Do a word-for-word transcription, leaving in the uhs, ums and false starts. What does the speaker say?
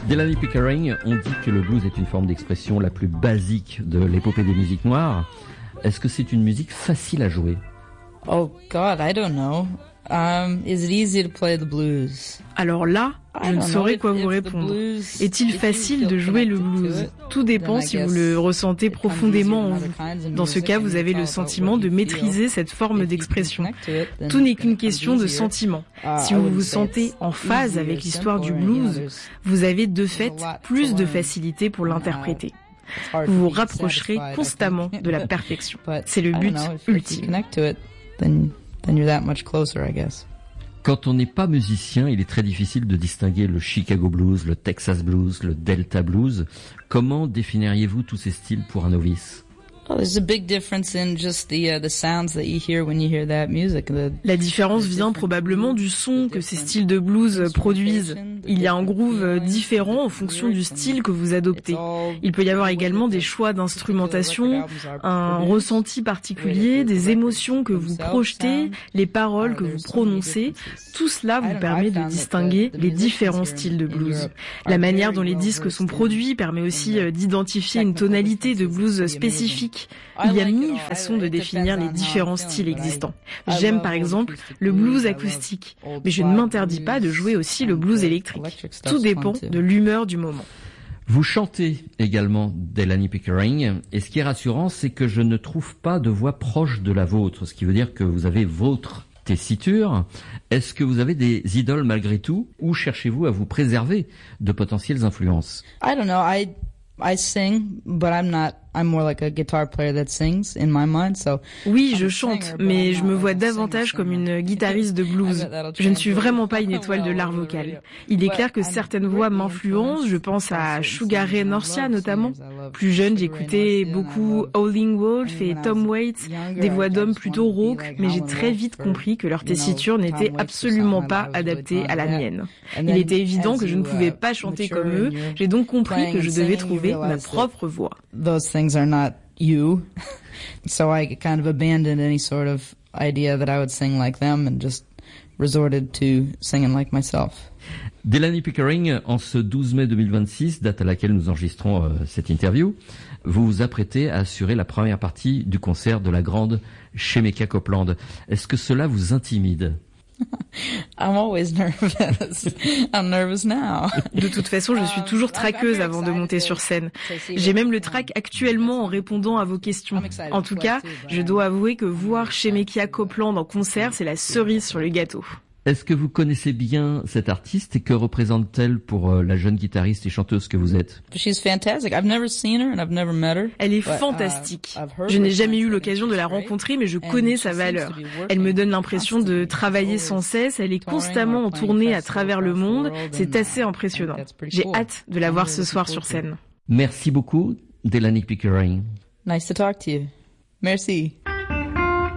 Delaney Pickering, on dit que le blues est une forme d'expression la plus basique de l'épopée des musiques noires. Est-ce que c'est une musique facile à jouer? Oh God, I don't know. Um, is it easy to play the blues? Alors là, je ne saurais quoi vous répondre. Est-il facile de jouer le blues? Tout dépend si vous le ressentez profondément en vous. Dans ce cas, vous avez le sentiment de maîtriser cette forme d'expression. Tout n'est qu'une question de sentiment. Si vous vous sentez en phase avec l'histoire du blues, vous avez de fait plus de facilité pour l'interpréter. Vous vous rapprocherez constamment de la perfection. C'est le but ultime. Then you're that much closer, I guess. Quand on n'est pas musicien, il est très difficile de distinguer le Chicago blues, le Texas blues, le Delta blues. Comment définiriez-vous tous ces styles pour un novice? Oh, there's a big difference in just the uh, the sounds that you hear when you hear that music. The, La différence vient probablement du son que ces styles de blues produisent. Il y a un groove différent en fonction du style que vous adoptez. Il peut y avoir également des choix d'instrumentation, un ressenti particulier, des émotions que vous projetez, les paroles que vous prononcez. Tout cela vous permet de distinguer les différents styles de blues. La manière dont les disques sont produits permet aussi d'identifier une tonalité de blues spécifique. Il y a mille façons de définir les différents styles existants. J'aime par exemple le blues acoustique, mais je ne m'interdis pas de jouer aussi le blues électrique. Tout dépend de l'humeur du moment. Vous chantez également Delaney Pickering, et ce qui est rassurant, c'est que je ne trouve pas de voix proche de la vôtre, ce qui veut dire que vous avez votre tessiture. Est-ce que vous avez des idoles malgré tout, ou cherchez-vous à vous préserver de potentielles influences? I don't know. I I sing, but I'm not. I'm more like a guitar player that sings in my mind. So oui, je chante, mais je me vois davantage comme une guitariste de blues. Je ne suis vraiment pas une étoile de l'art vocal. Il est clair que certaines voix m'influencent. Je pense à Sugar Ray Norcia notamment. Plus jeune, j'écoutais beaucoup Howlin' Wolf et Tom Waits, des voix d'hommes plutôt rauques, mais j'ai très vite compris que leur tessiture n'était absolument pas adaptée à la mienne. Il était évident que je ne pouvais pas chanter comme eux. J'ai donc compris que je devais trouver ma propre voix. Are not you. So I kind of abandoned any sort of idea that I would sing like them and just resorted to singing like myself. Delaney Pickering, en ce douze mai deux mille vingt-six, date à laquelle nous enregistrons euh, cette interview, vous vous apprêtez à assurer la première partie du concert de la grande Shemekia Copeland. Est-ce que cela vous intimide? I'm always nervous. I'm nervous now. De toute façon, je suis toujours traqueuse avant de monter sur scène. J'ai même le trac actuellement en répondant à vos questions. En tout cas, je dois avouer que voir Shemekia Copeland en concert, c'est la cerise sur le gâteau. Est-ce que vous connaissez bien cette artiste et que représente-t-elle pour euh, la jeune guitariste et chanteuse que vous êtes? She's fantastic. I've never seen her and I've never met her. Elle est fantastique. Je n'ai jamais eu l'occasion de la rencontrer, mais je connais sa valeur. Elle me donne l'impression de travailler sans cesse. Elle est constamment en tournée à travers le monde. C'est assez impressionnant. J'ai hâte de la voir ce soir sur scène. Merci beaucoup, Delaney Pickering. Nice to talk to you. Merci.